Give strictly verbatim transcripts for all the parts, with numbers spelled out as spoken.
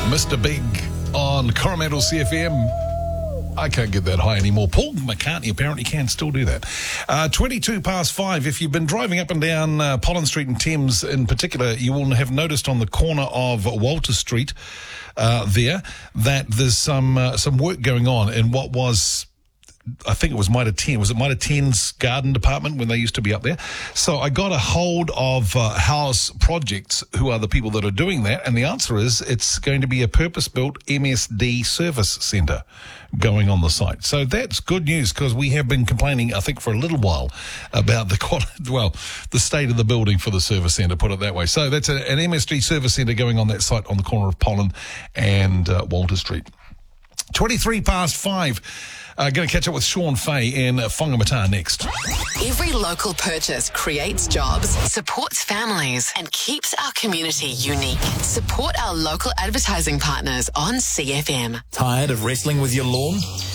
Mister Big on Coromandel C F M. I can't get that high anymore. Paul McCartney apparently can still do that. Uh, twenty-two past five. If you've been driving up and down uh, Pollen Street and Thames in particular, you will have noticed on the corner of Walter Street uh, there that there's some uh, some work going on in what was, I think it was Mitre ten. Was it Mitre ten's garden department when they used to be up there? So I got a hold of uh, House Projects, who are the people that are doing that, and the answer is it's going to be a purpose-built M S D service centre going on the site. So that's good news, because we have been complaining, I think, for a little while about the quality, well, the state of the building for the service centre, put it that way. So that's a, an M S D service centre going on that site on the corner of Pollen and uh, Walter Street. twenty-three past five. Uh, going to catch up with Sean Fay in uh, Whangamata next. Every local purchase creates jobs, supports families, and keeps our community unique. Support our local advertising partners on C F M. Tired of wrestling with your lawn?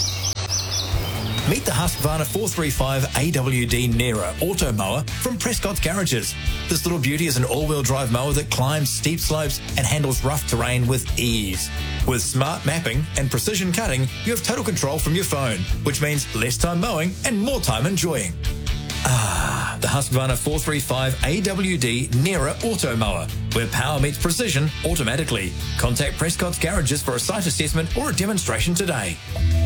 Meet the Husqvarna four thirty-five A W D Nera Auto Mower from Prescott's Garages. This little beauty is an all-wheel drive mower that climbs steep slopes and handles rough terrain with ease. With smart mapping and precision cutting, you have total control from your phone, which means less time mowing and more time enjoying. Ah, the Husqvarna four thirty-five A W D Nera Auto Mower, where power meets precision automatically. Contact Prescott's Garages for a site assessment or a demonstration today.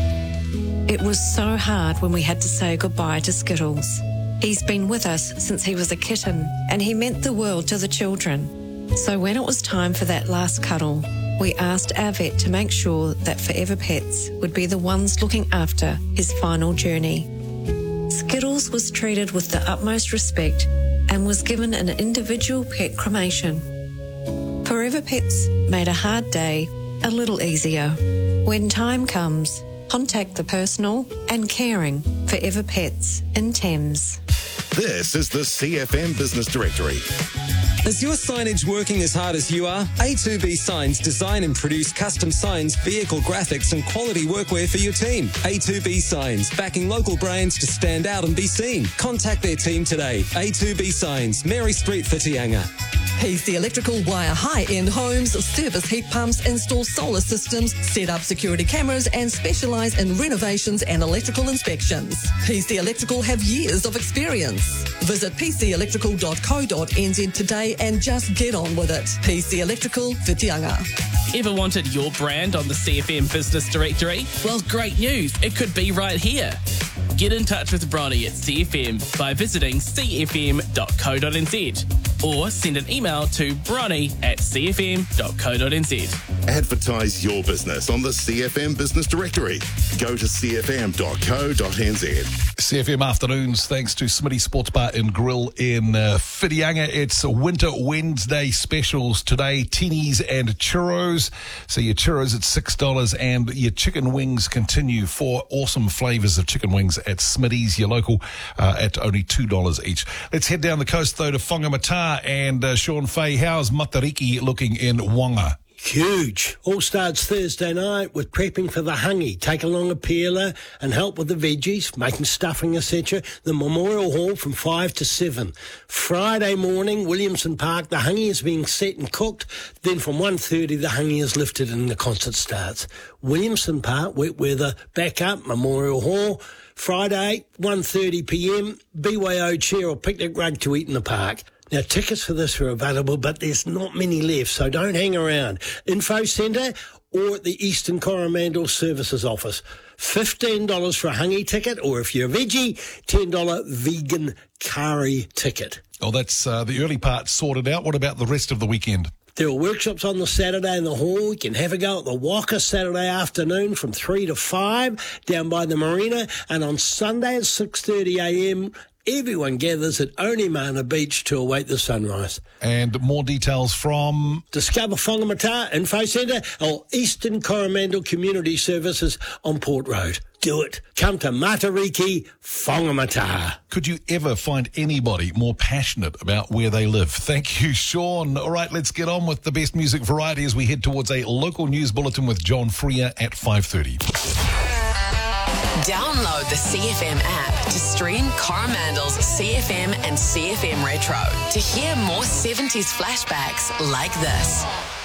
It was so hard when we had to say goodbye to Skittles. He's been with us since he was a kitten, and he meant the world to the children. So when it was time for that last cuddle, we asked our vet to make sure that Forever Pets would be the ones looking after his final journey. Skittles was treated with the utmost respect and was given an individual pet cremation. Forever Pets made a hard day a little easier. When time comes, contact the personal and caring Forever Pets in Thames. This is the C F M Business Directory. Is your signage working as hard as you are? A two B Signs design and produce custom signs, vehicle graphics and quality workwear for your team. A two B Signs, backing local brands to stand out and be seen. Contact their team today. A two B Signs, Mary Street, Whitianga. P C Electrical wire high-end homes, service heat pumps, install solar systems, set up security cameras and specialise in renovations and electrical inspections. P C Electrical have years of experience. Visit p c electrical dot co dot n z today and just get on with it. P C Electrical, Whitianga. Ever wanted your brand on the C F M Business Directory? Well, great news. It could be right here. Get in touch with Bronny at C F M by visiting c f m dot co dot n z or send an email to bronny at c f m dot co dot n z. Advertise your business on the C F M Business Directory. Go to c f m dot co dot n z. C F M Afternoons, thanks to Smitty Sports Bar and Grill in uh, Whitianga. It's Winter Wednesday specials today, tinnies and churros. So your churros at six dollars and your chicken wings continue. Four awesome flavours of chicken wings at Smitty's, your local, uh, at only two dollars each. Let's head down the coast, though, to Whangamata and uh, Sean Fay. How's Matariki looking in Wanga? Huge. All starts Thursday night with prepping for the hangi. Take along a peeler and help with the veggies, making stuffing, et cetera. The Memorial Hall from five to seven. Friday morning, Williamson Park, the hangi is being set and cooked. Then from one thirty, the hangi is lifted and the concert starts. Williamson Park, wet weather, back up, Memorial Hall. Friday, one thirty p m, B Y O chair or picnic rug to eat in the park. Now, tickets for this are available, but there's not many left, so don't hang around. Info Centre or at the Eastern Coromandel Services Office. fifteen dollars for a hangi ticket, or if you're a veggie, ten dollars vegan curry ticket. Oh, that's uh, the early part sorted out. What about the rest of the weekend? There are workshops on the Saturday in the hall. You can have a go at the Waka Saturday afternoon from three to five down by the marina. And on Sunday at six thirty a m, everyone gathers at Onimana Beach to await the sunrise. And more details from Discover Whangamata Info Centre or Eastern Coromandel Community Services on Port Road. Do it. Come to Matariki, Whangamata. Could you ever find anybody more passionate about where they live? Thank you, Sean. All right, let's get on with the best music variety as we head towards a local news bulletin with John Freer at five thirty. Download the C F M app to stream Coromandel's C F M and C F M Retro to hear more seventies flashbacks like this.